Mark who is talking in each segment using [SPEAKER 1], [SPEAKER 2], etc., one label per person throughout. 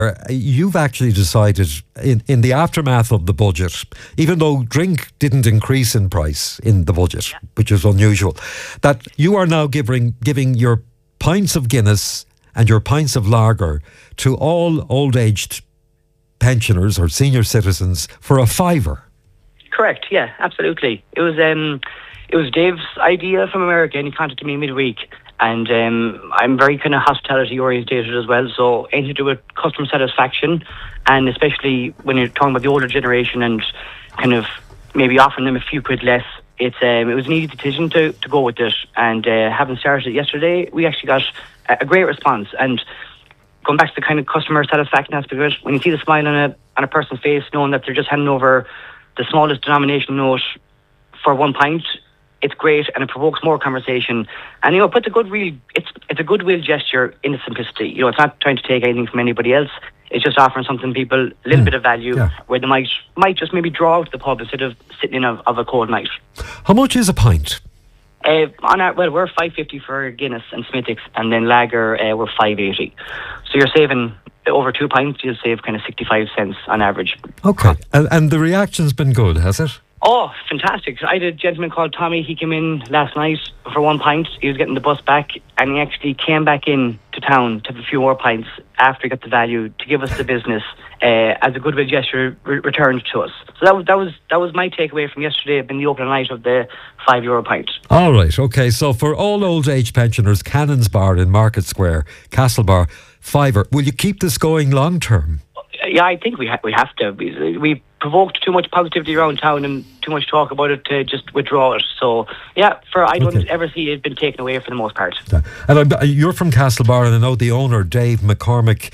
[SPEAKER 1] You've actually decided in the aftermath of the budget, even though drink didn't increase in price in the budget, which is unusual, that you are now giving your pints of Guinness and your pints of lager to all old-aged pensioners or senior citizens for a fiver.
[SPEAKER 2] Correct, yeah, absolutely. It was Dave's idea from America, and he contacted me midweek. And I'm very kind of hospitality orientated as well, so anything to do with customer satisfaction, and especially when you're talking about the older generation and kind of maybe offering them a few quid less, it was an easy decision to go with it. And having started it yesterday, we actually got a great response. And going back to the kind of customer satisfaction aspect of it, when you see the smile on a person's face, knowing that they're just handing over the smallest denomination note for 1 pint, it's great, and it provokes more conversation. And but it's a goodwill gesture in its simplicity. It's not trying to take anything from anybody else. It's just offering something people a little bit of value, where they might just maybe draw out to the pub instead of sitting in of a cold night.
[SPEAKER 1] How much is a pint?
[SPEAKER 2] We're $5.50 for Guinness and Smithwick's, and then lager we're $5.80. So you're saving over 2 pints. You'll save kind of 65 cents on average.
[SPEAKER 1] Okay, and the reaction's been good, has it?
[SPEAKER 2] Oh, fantastic. I had a gentleman called Tommy. He came in last night for 1 pint. He was getting the bus back, and he actually came back in to town to have a few more pints after he got the value to give us the business as a goodwill gesture returned to us. So that was my takeaway from yesterday, in the opening night of the €5 pint.
[SPEAKER 1] All right, okay. So for all old age pensioners, Cannon's Bar in Market Square, Castlebar, fiver. Will you keep this going long term?
[SPEAKER 2] Yeah, I think we have to. We provoked too much positivity around town and too much talk about it to just withdraw it. So, yeah, I don't ever see it been taken away for the most part.
[SPEAKER 1] And you're from Castlebar, and I know the owner, Dave McCormick,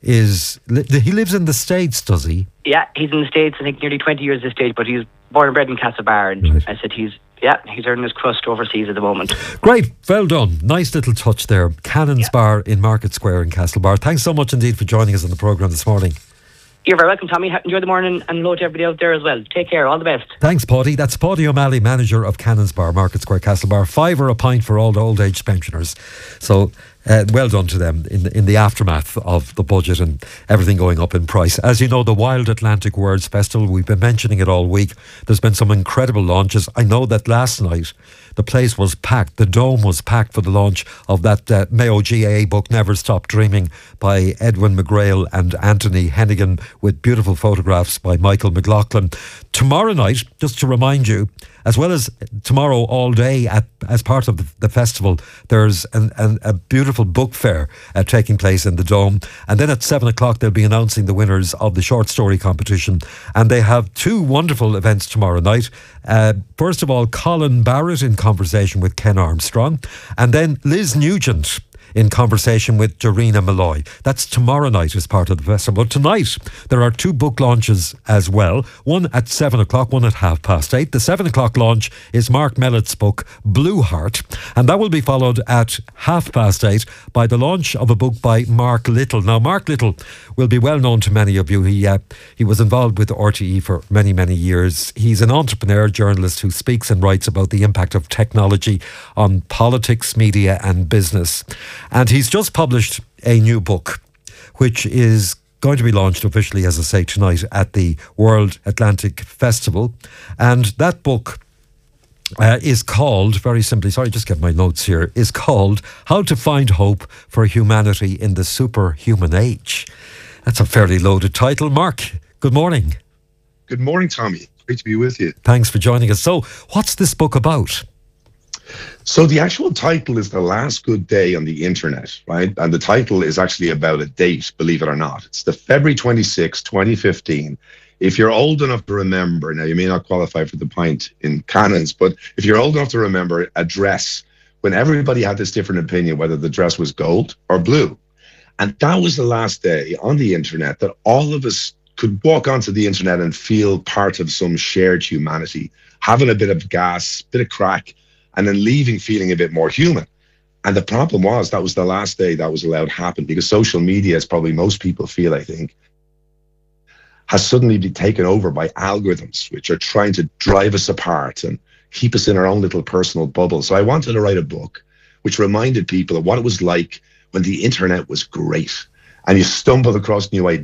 [SPEAKER 1] he lives in the States, does he?
[SPEAKER 2] Yeah, he's in the States, I think nearly 20 years at this stage, but he's born and bred in Castlebar, and right. I said he's earning his crust overseas at the moment. Great,
[SPEAKER 1] well done. Nice little touch there. Cannon's Bar in Market Square in Castlebar. Thanks so much indeed for joining us on the programme this morning.
[SPEAKER 2] You're very welcome, Tommy. Enjoy the morning, and hello to everybody out there as well. Take care. All the best.
[SPEAKER 1] Thanks, Paddy. That's Paddy O'Malley, manager of Cannon's Bar, Market Square, Castlebar. £5 a pint for all the old age pensioners. So well done to them in the aftermath of the budget and everything going up in price. As you know, the Wild Atlantic Words Festival, we've been mentioning it all week. There's been some incredible launches. I know that last night the place was packed. The Dome was packed for the launch of that Mayo GAA book, Never Stop Dreaming, by Edwin McGrail and Anthony Hennigan, with beautiful photographs by Michael McLaughlin. Tomorrow night, just to remind you, as well as tomorrow all day as part of the festival, there's a beautiful book fair taking place in the Dome. And then at 7 o'clock, they'll be announcing the winners of the short story competition. And they have 2 wonderful events tomorrow night. First of all, Colin Barrett in conversation with Ken Armstrong. And then Liz Nugent in conversation with Dorina Malloy. That's tomorrow night as part of the festival. Tonight, there are 2 book launches as well. One at 7 o'clock, one at 8:30. The 7 o'clock launch is Mark Mellett's book, Blue Heart. And that will be followed at 8:30 by the launch of a book by Mark Little. Now, Mark Little will be well known to many of you. He was involved with RTE for many, many years. He's an entrepreneur, journalist who speaks and writes about the impact of technology on politics, media and business. And he's just published a new book, which is going to be launched officially, as I say, tonight at the World Atlantic Festival. And that book is called, very simply, sorry, just get my notes here, is called How to Find Hope for Humanity in the Superhuman Age. That's a fairly loaded title. Mark, good morning.
[SPEAKER 3] Good morning, Tommy. Great to be with you.
[SPEAKER 1] Thanks for joining us. So, what's this book about?
[SPEAKER 3] So the actual title is The Last Good Day on the Internet, right? And the title is actually about a date, believe it or not. It's the February 26, 2015. If you're old enough to remember, now you may not qualify for the pint in Cannons, but if you're old enough to remember a dress, when everybody had this different opinion whether the dress was gold or blue. And that was the last day on the internet that all of us could walk onto the internet and feel part of some shared humanity, having a bit of gas, bit of crack, and then leaving feeling a bit more human. And the problem was that was the last day that was allowed to happen, because social media, as probably most people feel, I think, has suddenly been taken over by algorithms, which are trying to drive us apart and keep us in our own little personal bubble. So I wanted to write a book which reminded people of what it was like when the internet was great. and you stumble across new ideas.